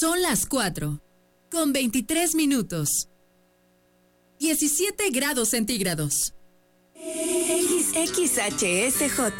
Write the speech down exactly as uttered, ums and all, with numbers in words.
Son las cuatro, con veintitrés minutos. diecisiete grados centígrados. X X H S J